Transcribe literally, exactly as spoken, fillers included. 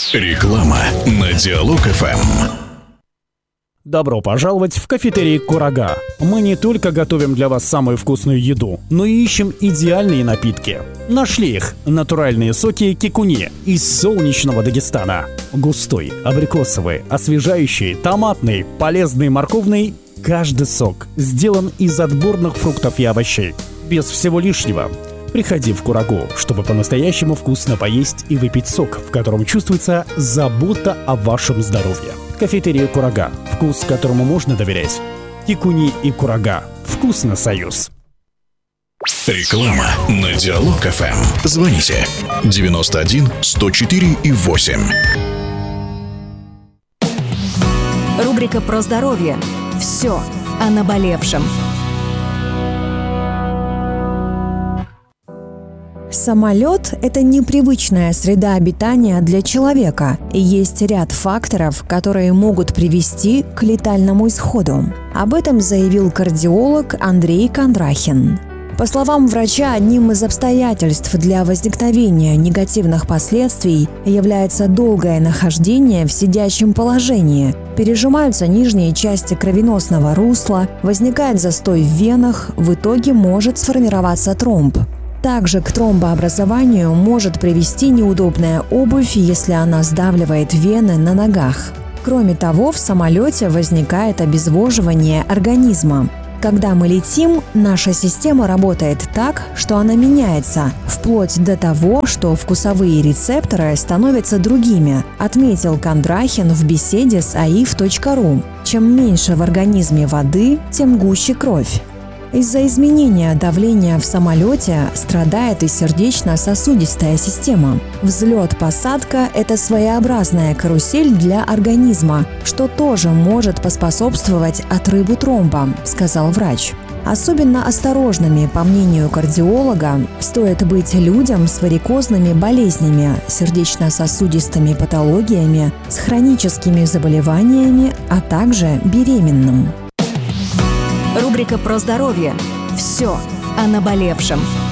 Реклама на Диалог эф эм. Добро пожаловать в кафетерий «Курага». Мы не только готовим для вас самую вкусную еду, но и ищем идеальные напитки. Нашли их – натуральные соки кикуни из солнечного Дагестана. Густой, абрикосовый, освежающий, томатный, полезный, морковный – каждый сок сделан из отборных фруктов и овощей. Без всего лишнего. Приходи в Курагу, чтобы по-настоящему вкусно поесть и выпить сок, в котором чувствуется забота о вашем здоровье. Кафетерия «Курага». Вкус, которому можно доверять. Кикуни и Курага. Вкусно, союз. Реклама на Диалог эф эм. Звоните девяносто один сто четыре и восемь. Рубрика про здоровье. Все о наболевшем. Самолет – это непривычная среда обитания для человека, и есть ряд факторов, которые могут привести к летальному исходу. Об этом заявил кардиолог Андрей Кондрахин. По словам врача, одним из обстоятельств для возникновения негативных последствий является долгое нахождение в сидячем положении. Пережимаются нижние части кровеносного русла, возникает застой в венах, в итоге может сформироваться тромб. Также к тромбообразованию может привести неудобная обувь, если она сдавливает вены на ногах. Кроме того, в самолете возникает обезвоживание организма. Когда мы летим, наша система работает так, что она меняется, вплоть до того, что вкусовые рецепторы становятся другими, отметил Кондрахин в беседе с а и эф точка ру. Чем меньше в организме воды, тем гуще кровь. Из-за изменения давления в самолете страдает и сердечно-сосудистая система. Взлет-посадка – это своеобразная карусель для организма, что тоже может поспособствовать отрыву тромба, сказал врач. Особенно осторожными, по мнению кардиолога, стоит быть людям с варикозными болезнями, сердечно-сосудистыми патологиями, с хроническими заболеваниями, а также беременным. Рубрика про здоровье. Все о наболевшем.